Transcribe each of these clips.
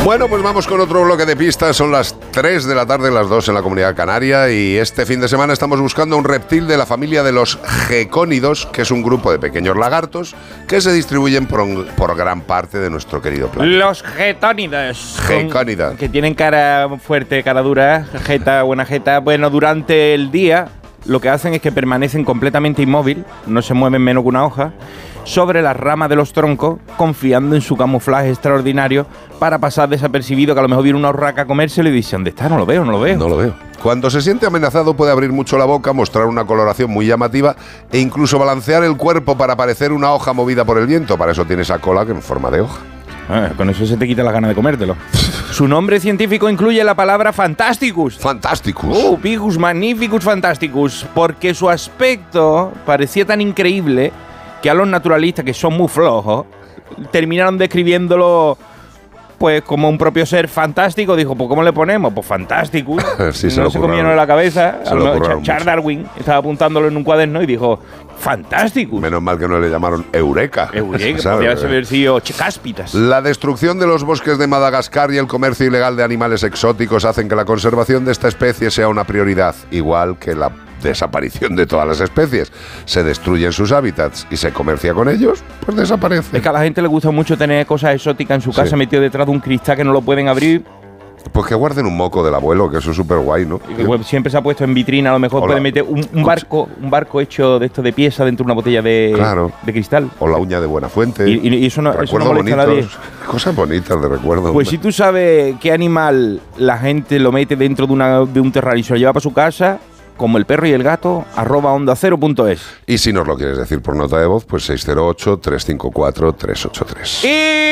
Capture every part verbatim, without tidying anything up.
Bueno, pues vamos con otro bloque de pistas. Son las tres de la tarde, las dos en la Comunidad Canaria, y este fin de semana estamos buscando un reptil de la familia de los gecónidos, que es un grupo de pequeños lagartos que se distribuyen por, por gran parte de nuestro querido planeta. Los getónidos. Gecónidas. Que tienen cara fuerte, cara dura, jeta, buena jeta. Bueno, durante el día lo que hacen es que permanecen completamente inmóvil, no se mueven menos que una hoja, sobre las ramas de los troncos, confiando en su camuflaje extraordinario para pasar desapercibido, que a lo mejor viene una urraca a comérselo y dice, ¿dónde está? No lo veo, no lo veo. No lo veo. Cuando se siente amenazado puede abrir mucho la boca, mostrar una coloración muy llamativa e incluso balancear el cuerpo para parecer una hoja movida por el viento. Para eso tiene esa cola que en forma de hoja. Ah, con eso se te quita la gana de comértelo. Su nombre científico incluye la palabra Fantasticus. Fantasticus. Oh, Pigus Magnificus Fantasticus. Porque su aspecto parecía tan increíble que a los naturalistas, que son muy flojos, terminaron describiéndolo pues como un propio ser fantástico. Dijo, pues ¿cómo le ponemos? Pues Fantasticus. Sí, se no lo se ocurraron. comieron en la cabeza. Se lo ocurraron Charles mucho. Darwin estaba apuntándolo en un cuaderno y dijo, Fantasticus. Menos mal que no le llamaron Eureka. Eureka, ¿sabes? podría haber sido Cáspitas. La destrucción de los bosques de Madagascar y el comercio ilegal de animales exóticos hacen que la conservación de esta especie sea una prioridad, igual que la desaparición de todas las especies. Se destruyen sus hábitats y se comercia con ellos, pues desaparecen. Es que a la gente le gusta mucho tener cosas exóticas en su casa, Sí. metido detrás de un cristal que no lo pueden abrir. Pues que guarden un moco del abuelo, que eso es súper guay, ¿no? Y que, pues, siempre se ha puesto en vitrina, a lo mejor Hola. puede meter un, un barco un barco hecho de esto de pieza dentro de una botella de, Claro. de cristal. O la uña de Buenafuente. Y, y- y eso no, eso no Recuerdos molesta a nadie. bonitos. Cosas bonitas de recuerdo. Pues si tú sabes qué animal la gente lo mete dentro de, una, de un terrario y se lo lleva para su casa, como el perro y el gato, arroba onda cero punto es. Y si nos lo quieres decir por nota de voz, pues seis cero ocho, tres cinco cuatro, tres ocho tres.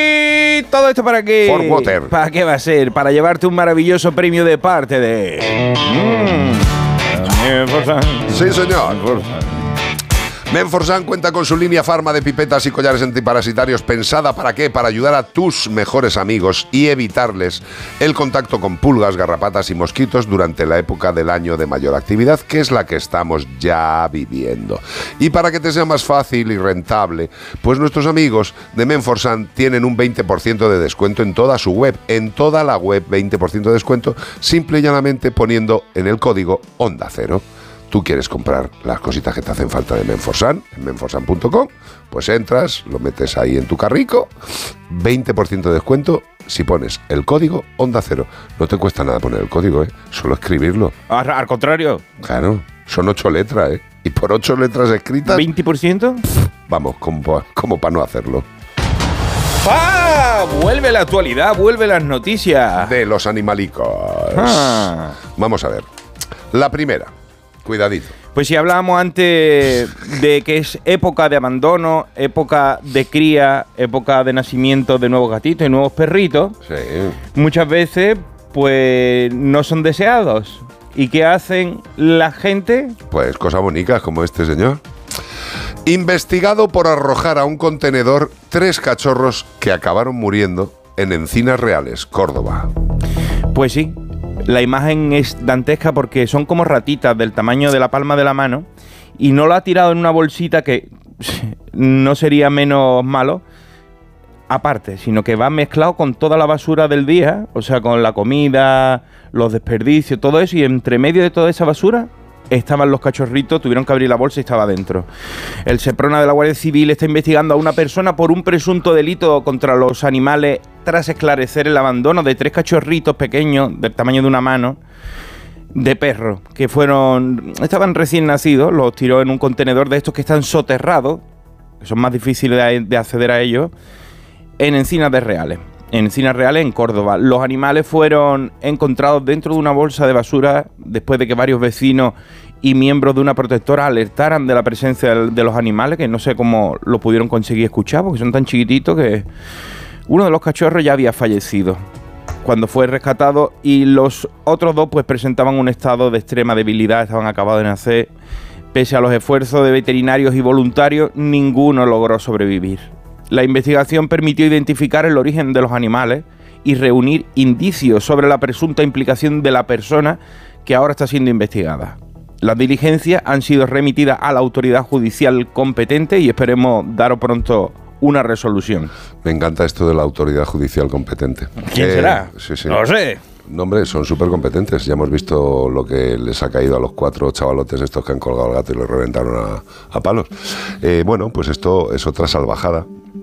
¿Y todo esto para qué? For water. ¿Para qué va a ser? Para llevarte un maravilloso premio de parte de... Mm. Sí, señor. Menforsan cuenta con su línea farma de pipetas y collares antiparasitarios. ¿Pensada para qué? Para ayudar a tus mejores amigos y evitarles el contacto con pulgas, garrapatas y mosquitos durante la época del año de mayor actividad, que es la que estamos ya viviendo. Y para que te sea más fácil y rentable, pues nuestros amigos de Menforsan tienen un veinte por ciento de descuento en toda su web. En toda la web, veinte por ciento de descuento, simple y llanamente poniendo en el código Onda Cero. Tú quieres comprar las cositas que te hacen falta de Menforsan, en menforsan punto com, pues entras, lo metes ahí en tu carrico, veinte por ciento de descuento si pones el código Onda Cero. No te cuesta nada poner el código, ¿eh? Solo escribirlo. Al, al contrario, Claro, son ocho letras, ¿eh? Y por ocho letras escritas, ¿veinte por ciento? vamos, como, como para no hacerlo. ¡Ah! Vuelve la actualidad, vuelve las noticias. De los animalicos. Ah. Vamos a ver. La primera, cuidadito. Pues si hablábamos antes de que es época de abandono, época de cría, época de nacimiento de nuevos gatitos y nuevos perritos, Sí. muchas veces pues no son deseados. ¿Y qué hacen la gente? Pues cosas bonitas como este señor. Investigado por arrojar a un contenedor tres cachorros que acabaron muriendo en Encinas Reales, Córdoba. Pues sí, la imagen es dantesca porque son como ratitas del tamaño de la palma de la mano y no lo ha tirado en una bolsita que no sería menos malo aparte, sino que va mezclado con toda la basura del día, o sea, con la comida, los desperdicios, todo eso, y entre medio de toda esa basura estaban los cachorritos, tuvieron que abrir la bolsa y estaba dentro. El Seprona de la Guardia Civil está investigando a una persona por un presunto delito contra los animales tras esclarecer el abandono de tres cachorritos pequeños del tamaño de una mano de perro, que fueron, estaban recién nacidos, los tiró en un contenedor de estos que están soterrados, que son más difíciles de, de acceder a ellos, en Encinas de Reales. En Encinas Reales, en Córdoba. Los animales fueron encontrados dentro de una bolsa de basura después de que varios vecinos y miembros de una protectora alertaran de la presencia de los animales, que no sé cómo lo pudieron conseguir escuchar, porque son tan chiquititos que uno de los cachorros ya había fallecido cuando fue rescatado y los otros dos pues presentaban un estado de extrema debilidad, estaban acabados de nacer. Pese a los esfuerzos de veterinarios y voluntarios, ninguno logró sobrevivir. La investigación permitió identificar el origen de los animales y reunir indicios sobre la presunta implicación de la persona que ahora está siendo investigada. Las diligencias han sido remitidas a la autoridad judicial competente y esperemos daros pronto una resolución. Me encanta esto de la autoridad judicial competente. ¿Quién eh, será? Sí, sí. No lo sé. No, hombre, son súper competentes. Ya hemos visto lo que les ha caído a los cuatro chavalotes estos que han colgado el gato y lo reventaron a, a palos. Eh, bueno, pues esto es otra salvajada.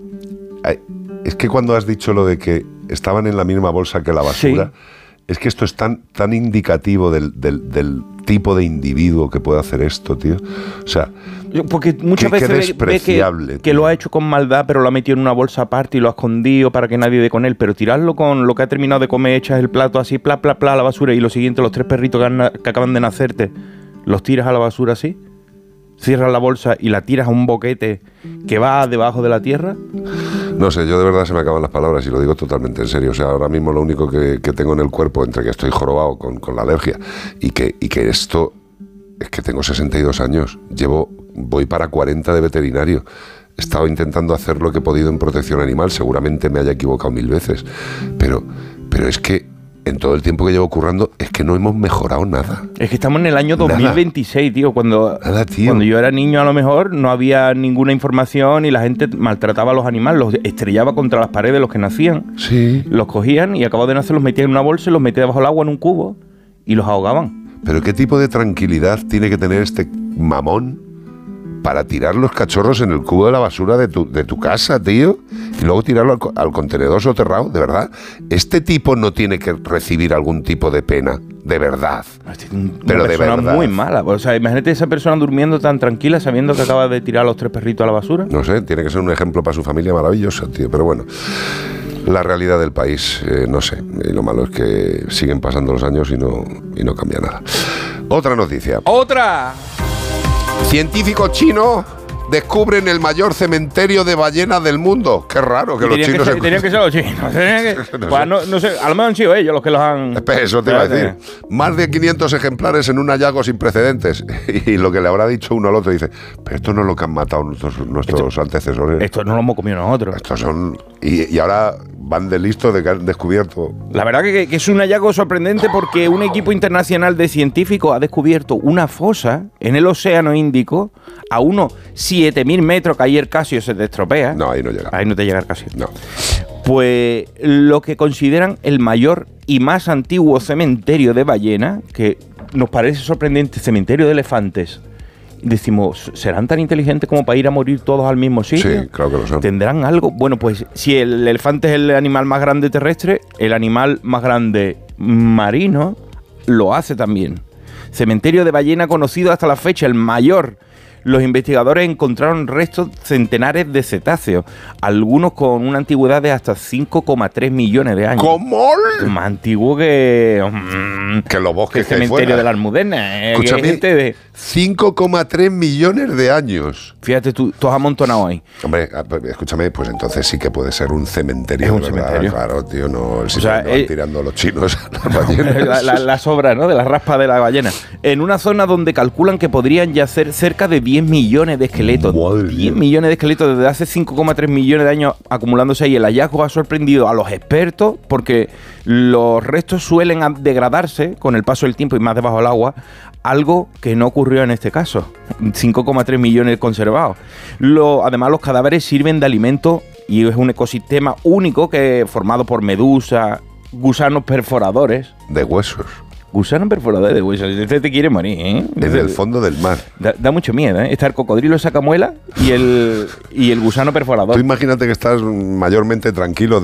Ay, es que cuando has dicho lo de que estaban en la misma bolsa que la basura, sí. Es que esto es tan, tan indicativo del, del, del tipo de individuo que puede hacer esto, tío. O sea, porque muchas qué, veces qué despreciable, ve que, que lo ha hecho con maldad, pero lo ha metido en una bolsa aparte y lo ha escondido para que nadie dé con él. Pero tirarlo con lo que ha terminado de comer, echas el plato así, pla, pla, pla, a la basura, y lo siguiente, los tres perritos que, han, que acaban de nacerte, los tiras a la basura así, cierras la bolsa y la tiras a un boquete que va debajo de la tierra. No sé, yo de verdad se me acaban las palabras y lo digo totalmente en serio. O sea, ahora mismo lo único que, que tengo en el cuerpo, entre que estoy jorobado con, con la alergia y que, y que esto, es que tengo sesenta y dos años, llevo, voy para cuarenta de veterinario. He estado intentando hacer lo que he podido en protección animal, seguramente me haya equivocado mil veces, pero, pero es que en todo el tiempo que llevo currando, es que no hemos mejorado nada. Es que estamos en el año dos mil veintiséis, nada. tío. Cuando, nada, tío. Cuando yo era niño, a lo mejor, no había ninguna información y la gente maltrataba a los animales, los estrellaba contra las paredes, los que nacían. Sí. Los cogían y acabados de nacer los metían en una bolsa y los metían debajo del agua en un cubo y los ahogaban. Pero ¿qué tipo de tranquilidad tiene que tener este mamón para tirar los cachorros en el cubo de la basura de tu, de tu casa, tío? Y luego tirarlo al, al contenedor soterrado, de verdad. Este tipo no tiene que recibir algún tipo de pena, de verdad. Una Pero de persona verdad. muy mala. O sea, imagínate esa persona durmiendo tan tranquila sabiendo que acaba de tirar a los tres perritos a la basura. No sé, tiene que ser un ejemplo para su familia maravilloso, tío. Pero bueno, la realidad del país, eh, no sé. Y lo malo es que siguen pasando los años y no, y no cambia nada. Otra noticia. ¡Otra! Científicos chinos descubren el mayor cementerio de ballenas del mundo. Qué raro que los chinos... Que ser, se... Tenían que ser los chinos. Que, no, pues, sé. No, no sé, a lo mejor han sido ellos los que los han... Eso te iba a decir. Más de quinientos ejemplares en un hallazgo sin precedentes. Y lo que le habrá dicho uno al otro dice, pero esto no es lo que han matado nuestros, nuestros esto, antecesores. Esto no lo hemos comido nosotros. Estos son... Y, y ahora van de listos de que han descubierto... La verdad que, que es un hallazgo sorprendente porque un equipo internacional de científicos ha descubierto una fosa en el Océano Índico a unos siete mil metros, que ahí el Casio se te estropea. No, ahí no llega. Ahí no te llega el Casio. No. Pues lo que consideran el mayor y más antiguo cementerio de ballena, que nos parece sorprendente, cementerio de elefantes. Decimos, ¿serán tan inteligentes como para ir a morir todos al mismo sitio? Sí, claro que lo son. ¿Tendrán algo? Bueno, pues si el elefante es el animal más grande terrestre, el animal más grande marino lo hace también. Cementerio de ballena conocido hasta la fecha, el mayor. Los investigadores encontraron restos centenares de cetáceos, algunos con una antigüedad de hasta cinco coma tres millones de años. ¿Cómo? Más antiguo que... Mm, que los bosques que el cementerio fuera de la Almudena. Eh, Escúchame, de... cinco coma tres millones de años. Fíjate, tú, tú has amontonado ahí. Hombre, escúchame, pues entonces sí que puede ser un cementerio. Es un ¿verdad? cementerio. Claro, tío, no el o sea, no van eh, tirando los chinos a las ballenas. la, la, la sobra, ¿no? De la raspa de la ballena. En una zona donde calculan que podrían yacer cerca de diez millones de esqueletos. Madre diez mía. millones de esqueletos desde hace cinco coma tres millones de años acumulándose ahí. El hallazgo ha sorprendido a los expertos porque los restos suelen degradarse con el paso del tiempo y más debajo del agua, algo que no ocurrió en este caso. cinco coma tres millones conservados. Lo, además, los cadáveres sirven de alimento y es un ecosistema único que formado por medusas, gusanos perforadores. De huesos. Gusano perforador de huesos. Este te quiere morir, ¿eh? En el fondo del mar. Da, da mucho miedo, ¿eh? Está el cocodrilo sacamuela y el, y el gusano perforador. Tú imagínate que estás mayormente tranquilo